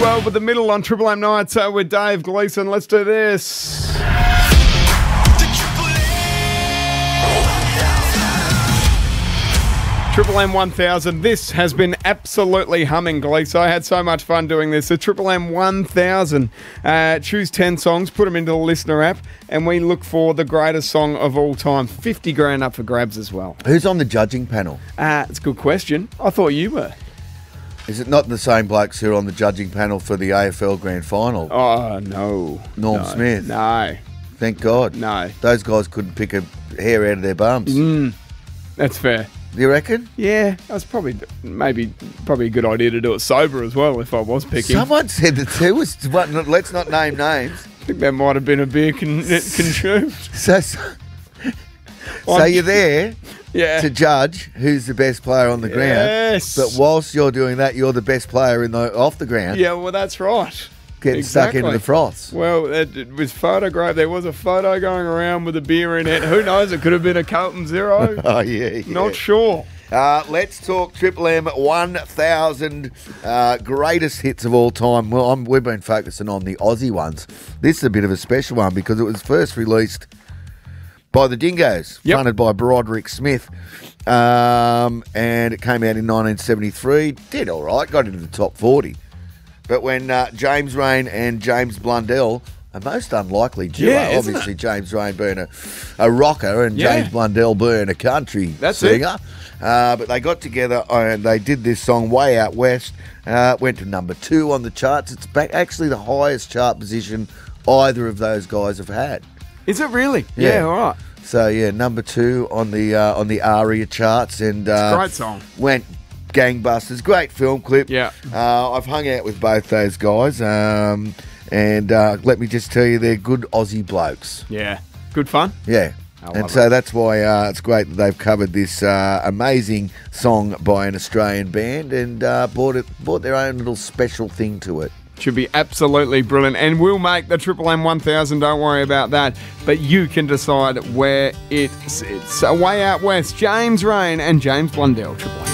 12 with the middle on Triple M Nights with Dave Gleeson. Let's do this. Triple M 1000. This has been absolutely humming, Glees. I had so much fun doing this. The Triple M 1000. Choose 10 songs, put them into the listener app, and we look for the greatest song of all time. 50 grand up for grabs as well. Who's on the judging panel? It's a good question. I thought you were. Is it not the same blokes who are on the judging panel for the AFL Grand Final? Oh, no. Norm Smith? No. Thank God. No. Those guys couldn't pick a hair out of their bums. That's fair. You reckon? Yeah, that's probably a good idea to do it sober as well if I was picking. Someone said that too. Let's not name names. I think there might have been a beer consumed. So you're there Yeah. to judge who's the best player on the ground. Yes. But whilst you're doing that, you're the best player off the ground. Yeah, well, that's right. Getting stuck into the froths. Well, it was photographed. There was a photo going around with a beer in it. Who knows? It could have been a Carlton Zero. Oh, yeah. Not sure. Let's talk Triple M 1000 greatest hits of all time. Well, we've been focusing on the Aussie ones. This is a bit of a special one because it was first released by the Dingoes, funded by Broderick Smith. And it came out in 1973. Did all right, got into the top 40. But when James Rain and James Blundell, a most unlikely duo, obviously James Rain being a rocker and James Blundell being a country singer. But they got together and they did this song Way Out West. Went to number 2 on the charts. It's actually the highest chart position either of those guys have had. Is it really? Yeah. All right. So number 2 on the ARIA charts, and It's a great song. Went gangbusters. Great film clip. Yeah. I've hung out with both those guys, and let me just tell you, they're good Aussie blokes. Yeah. Good fun. Yeah. And so that's why it's great that they've covered this amazing song by an Australian band and brought their own little special thing to it. Should be absolutely brilliant. And we'll make the Triple M 1000, don't worry about that. But you can decide where it sits. Way Out West, James Rain and James Blundell, Triple M.